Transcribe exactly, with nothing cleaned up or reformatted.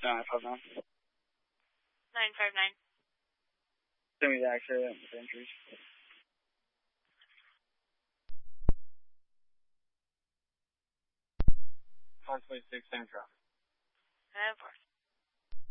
nine five nine. nine five nine. Send me the X-ray with injuries. five twenty-six, Central. And of course.